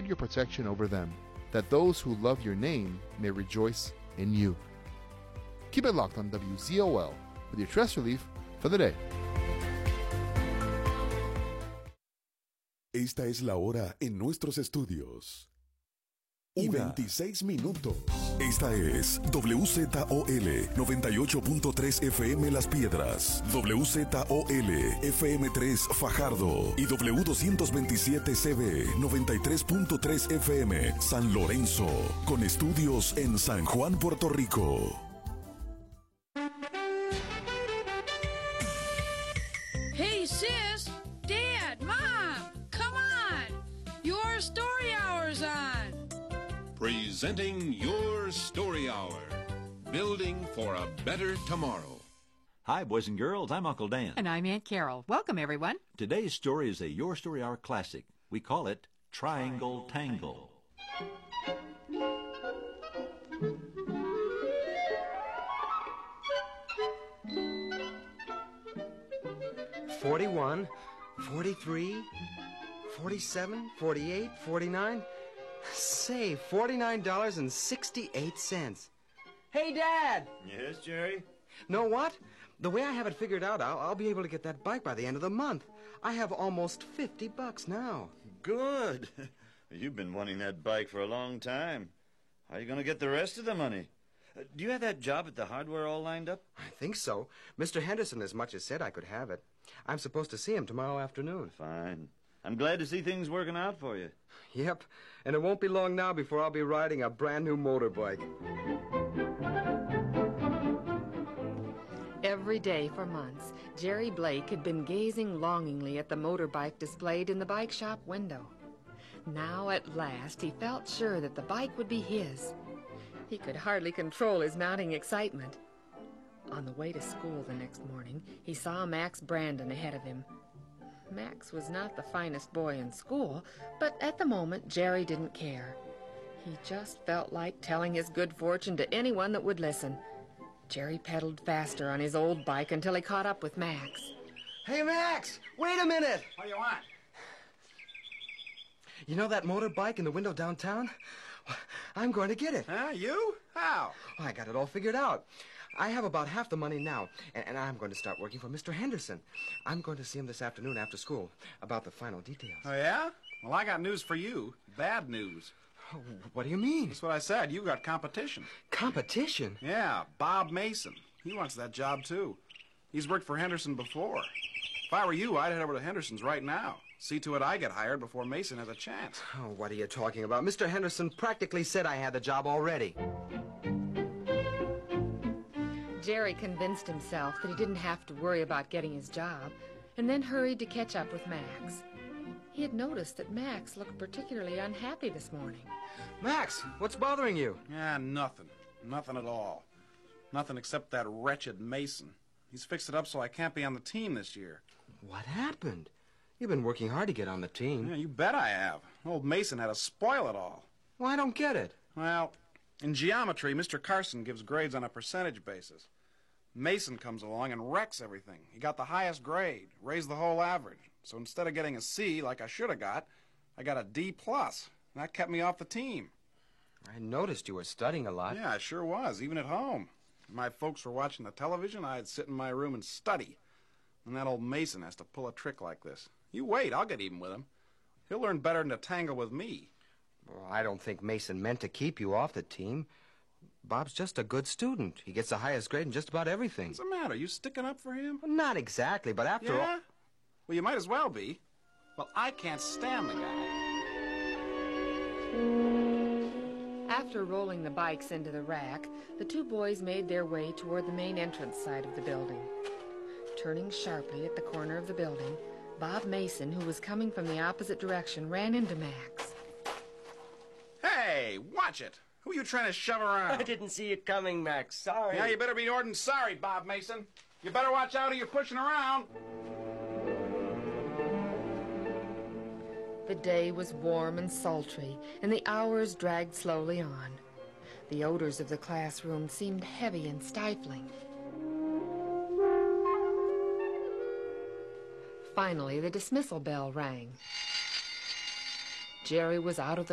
spread your protection over them, that those who love your name may rejoice in you. Keep it locked on WZOL with your stress relief for the day. Esta es la hora en nuestros estudios. Y 26 minutos. Esta es WZOL 98.3 FM Las Piedras, WZOL FM3 Fajardo y W227CB 93.3 FM San Lorenzo, con estudios en San Juan, Puerto Rico. Hey sis, Dad, Mom, come on! Your story hour's on! Presenting Your Story Hour, building for a better tomorrow. Hi, boys and girls. I'm Uncle Dan. And I'm Aunt Carol. Welcome, everyone. Today's story is a Your Story Hour classic. We call it Triangle Tangle. $41, $43, $47, $48, $49. Say, $49.68. Hey, Dad! Yes, Jerry? Know what? The way I have it figured out, I'll be able to get that bike by the end of the month. I have almost $50 now. Good. You've been wanting that bike for a long time. How are you going to get the rest of the money? Do you have that job at the hardware all lined up? I think so. Mr. Henderson as much as said I could have it. I'm supposed to see him tomorrow afternoon. Fine. I'm glad to see things working out for you. Yep, and it won't be long now before I'll be riding a brand new motorbike. Every day for months, Jerry Blake had been gazing longingly at the motorbike displayed in the bike shop window. Now, at last, he felt sure that the bike would be his. He could hardly control his mounting excitement. On the way to school the next morning, he saw Max Brandon ahead of him. Max was not the finest boy in school, but at the moment, Jerry didn't care. He just felt like telling his good fortune to anyone that would listen. Jerry pedaled faster on his old bike until he caught up with Max. Hey, Max! Wait a minute! What do you want? You know that motorbike in the window downtown? I'm going to get it. Huh? You? How? I got it all figured out. I have about half the money now, and I'm going to start working for Mr. Henderson. I'm going to see him this afternoon after school about the final details. Oh, yeah? Well, I got news for you. Bad news. Oh, what do you mean? That's what I said. You got competition. Competition? Yeah, Bob Mason. He wants that job, too. He's worked for Henderson before. If I were you, I'd head over to Henderson's right now. See to it I get hired before Mason has a chance. Oh, what are you talking about? Mr. Henderson practically said I had the job already. Jerry convinced himself that he didn't have to worry about getting his job, and then hurried to catch up with Max. He had noticed that Max looked particularly unhappy this morning. Max, what's bothering you? Yeah, nothing. Nothing at all. Nothing except that wretched Mason. He's fixed it up so I can't be on the team this year. What happened? You've been working hard to get on the team. Yeah, you bet I have. Old Mason had to spoil it all. Well, I don't get it. Well, in geometry, Mr. Carson gives grades on a percentage basis. Mason comes along and wrecks everything. He got the highest grade, raised the whole average. So instead of getting a C like I should have got, I got a D+. That kept me off the team. I noticed you were studying a lot. Yeah, I sure was, even at home. When my folks were watching the television, I'd sit in my room and study. And that old Mason has to pull a trick like this. You wait, I'll get even with him. He'll learn better than to tangle with me. Well, I don't think Mason meant to keep you off the team. Bob's just a good student. He gets the highest grade in just about everything. What's the matter? You sticking up for him? Well, not exactly, but after all... Yeah? Well, you might as well be. Well, I can't stand the guy. After rolling the bikes into the rack, the two boys made their way toward the main entrance side of the building. Turning sharply at the corner of the building, Bob Mason, who was coming from the opposite direction, ran into Max. Hey, watch it! Who are you trying to shove around? I didn't see it coming, Max. Sorry. Yeah, you better be ordering sorry, Bob Mason. You better watch out or you're pushing around. The day was warm and sultry, and the hours dragged slowly on. The odors of the classroom seemed heavy and stifling. Finally, the dismissal bell rang. Jerry was out of the